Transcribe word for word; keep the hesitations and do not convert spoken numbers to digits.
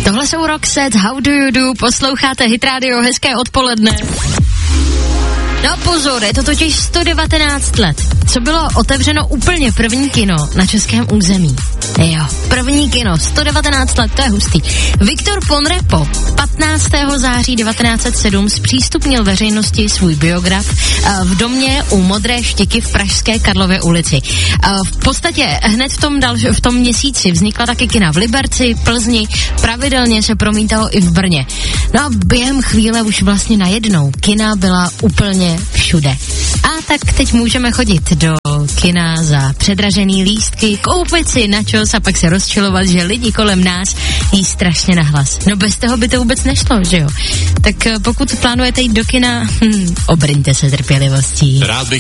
Tohle jsou Roxette, How Do You Do, posloucháte Hit Radio, hezké odpoledne. No pozor, je to totiž sto devatenáct let, co bylo otevřeno úplně první kino na českém území. Jo, první kino, sto devatenáct let, to je hustý. Viktor Ponrepo patnáctého září devatenáct set sedm zpřístupnil veřejnosti svůj biograf v domě u Modré štiky v pražské Karlově ulici. V podstatě hned v tom, dal, v tom měsíci vznikla taky kina v Liberci, Plzni, pravidelně se promítalo i v Brně. No a během chvíle už vlastně najednou kina byla úplně všude. A tak teď můžeme chodit do kina za předražený lístky, koupit si načos a pak se rozčilovat, že lidi kolem nás jí strašně nahlas. No bez toho by to vůbec nešlo, že jo? Tak pokud plánujete jít do kina, hm, obrňte se trpělivostí. Rád bych